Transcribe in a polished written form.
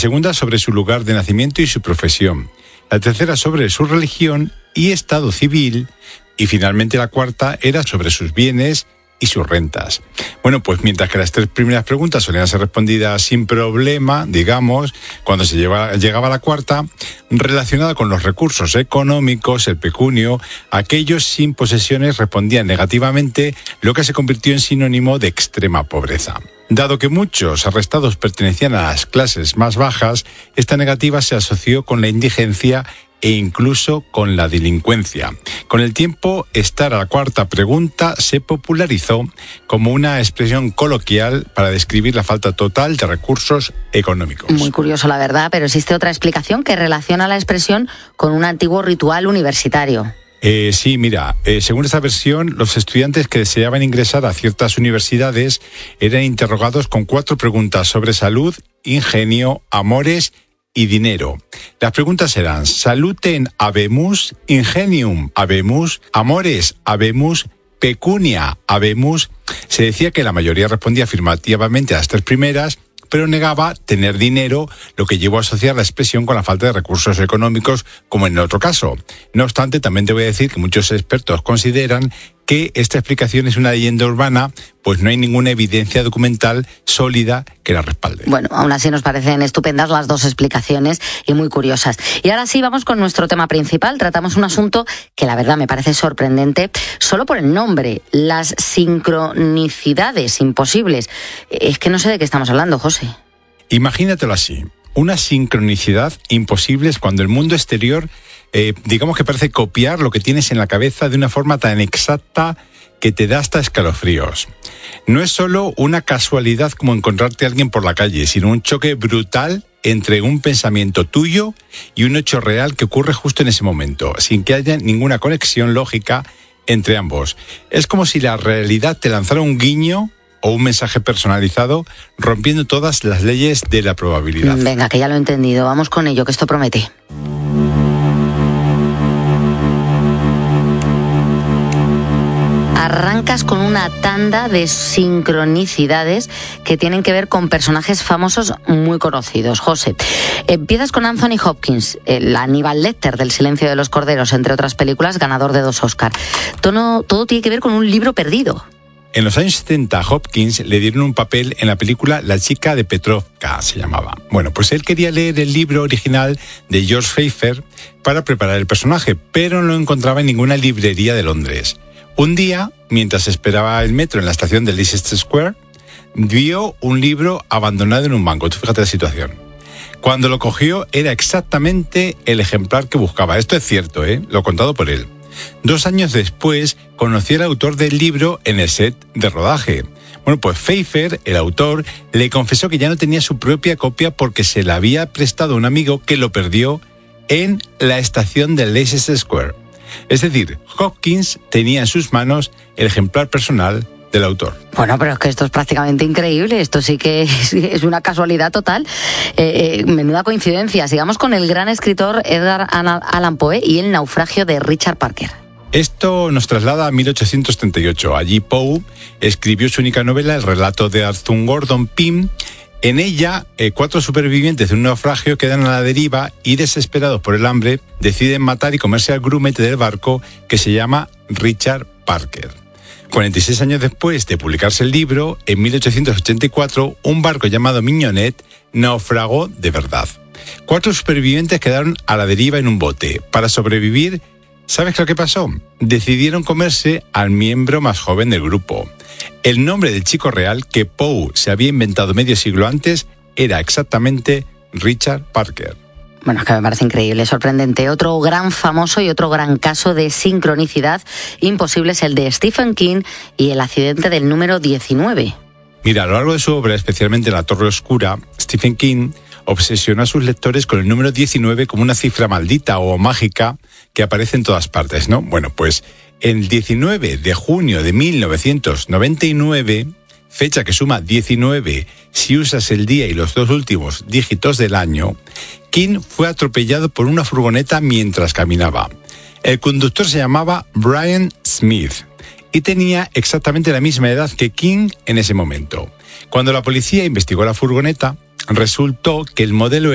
segunda sobre su lugar de nacimiento y su profesión. La tercera sobre su religión y estado civil. Y finalmente la cuarta era sobre sus bienes y sus rentas. Bueno, pues mientras que las tres primeras preguntas solían ser respondidas sin problema, digamos, cuando llegaba a la cuarta, relacionada con los recursos económicos, el pecunio, aquellos sin posesiones respondían negativamente, lo que se convirtió en sinónimo de extrema pobreza. Dado que muchos arrestados pertenecían a las clases más bajas, esta negativa se asoció con la indigencia e incluso con la delincuencia. Con el tiempo, estar a la cuarta pregunta se popularizó como una expresión coloquial para describir la falta total de recursos económicos. Muy curioso, la verdad, pero existe otra explicación que relaciona la expresión con un antiguo ritual universitario. Sí, mira, según esta versión, los estudiantes que deseaban ingresar a ciertas universidades eran interrogados con 4 preguntas sobre salud, ingenio, amores y dinero. Las preguntas eran: saluten habemus, ingenium habemus, amores habemus, pecunia habemus. Se decía que la mayoría respondía afirmativamente a las 3 primeras, pero negaba tener dinero, lo que llevó a asociar la expresión con la falta de recursos económicos, como en el otro caso. No obstante, también te voy a decir que muchos expertos consideran que esta explicación es una leyenda urbana, pues no hay ninguna evidencia documental sólida que la respalde. Bueno, aún así nos parecen estupendas las 2 explicaciones y muy curiosas. Y ahora sí, vamos con nuestro tema principal. Tratamos un asunto que la verdad me parece sorprendente, solo por el nombre, las sincronicidades imposibles. Es que no sé de qué estamos hablando, José. Imagínatelo así. Una sincronicidad imposible es cuando el mundo exterior, digamos que parece copiar lo que tienes en la cabeza de una forma tan exacta que te da hasta escalofríos. No es solo una casualidad como encontrarte a alguien por la calle, sino un choque brutal entre un pensamiento tuyo y un hecho real que ocurre justo en ese momento, sin que haya ninguna conexión lógica entre ambos. Es como si la realidad te lanzara un guiño o un mensaje personalizado, rompiendo todas las leyes de la probabilidad. Venga, que ya lo he entendido. Vamos con ello, que esto promete. Arrancas con una tanda de sincronicidades que tienen que ver con personajes famosos muy conocidos. José, empiezas con Anthony Hopkins, el Aníbal Lecter del Silencio de los Corderos, entre otras películas, ganador de 2 Oscar. Todo tiene que ver con un libro perdido. En los años 70, Hopkins le dieron un papel en la película La chica de Petrovka, se llamaba. Bueno, pues él quería leer el libro original de George Pfeiffer para preparar el personaje, pero no lo encontraba en ninguna librería de Londres. Un día, mientras esperaba el metro en la estación de Leicester Square, vio un libro abandonado en un banco. Tú fíjate la situación. Cuando lo cogió, era exactamente el ejemplar que buscaba. Esto es cierto, lo he contado por él. 2 años después, conoció al autor del libro en el set de rodaje. Bueno, pues Pfeiffer, el autor, le confesó que ya no tenía su propia copia porque se la había prestado a un amigo que lo perdió en la estación de Leicester Square. Es decir, Hopkins tenía en sus manos el ejemplar personal del autor. Bueno, pero es que esto es prácticamente increíble. Esto sí que es una casualidad total. Menuda coincidencia. Sigamos con el gran escritor Edgar Allan Poe y El naufragio de Richard Parker. Esto nos traslada a 1838. Allí Poe escribió su única novela, el relato de Arthur Gordon Pym. En ella, 4 supervivientes de un naufragio quedan a la deriva y, desesperados por el hambre, deciden matar y comerse al grumete del barco, que se llama Richard Parker. 46 años después de publicarse el libro, en 1884, un barco llamado Mignonette naufragó de verdad. 4 supervivientes quedaron a la deriva en un bote. Para sobrevivir, ¿sabes lo que pasó? Decidieron comerse al miembro más joven del grupo. El nombre del chico real, que Poe se había inventado medio siglo antes, era exactamente Richard Parker. Bueno, es que me parece increíble, sorprendente. Otro gran famoso y otro gran caso de sincronicidad imposible es el de Stephen King y el accidente del número 19. Mira, a lo largo de su obra, especialmente en La Torre Oscura, Stephen King obsesionó a sus lectores con el número 19 como una cifra maldita o mágica que aparece en todas partes, ¿no? Bueno, pues el 19 de junio de 1999, fecha que suma 19 si usas el día y los 2 últimos dígitos del año, King fue atropellado por una furgoneta mientras caminaba. El conductor se llamaba Brian Smith y tenía exactamente la misma edad que King en ese momento. Cuando la policía investigó la furgoneta, resultó que el modelo